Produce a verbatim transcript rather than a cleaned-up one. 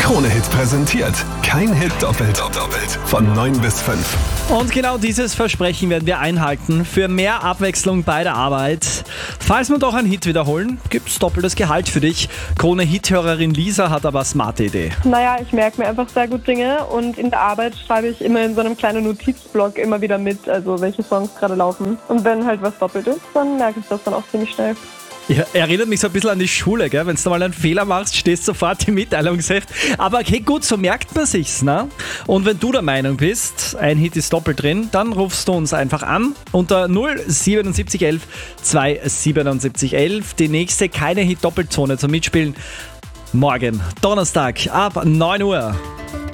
Krone-Hit präsentiert. Kein Hit doppelt. doppelt. Von neun bis fünf. Und genau dieses Versprechen werden wir einhalten. Für mehr Abwechslung bei der Arbeit. Falls wir doch einen Hit wiederholen, gibt's doppeltes Gehalt für dich. Krone-Hit-Hörerin Lisa hat aber eine smarte Idee. Naja, ich merke mir einfach sehr gut Dinge und in der Arbeit schreibe ich immer in so einem kleinen Notizblock immer wieder mit, also welche Songs gerade laufen. Und wenn halt was doppelt ist, dann merke ich das dann auch ziemlich schnell. Ja, erinnert mich so ein bisschen an die Schule, gell? Wenn du mal einen Fehler machst, stehst sofort im Mitteilungsheft. Aber okay, gut, so merkt man sich's, ne? Und wenn du der Meinung bist, ein Hit ist doppelt drin, dann rufst du uns einfach an unter null siebenundsiebzig elf zweihundertsiebenundsiebzig elf. Die nächste keine Hit-Doppelzone zum Mitspielen morgen, Donnerstag ab neun Uhr.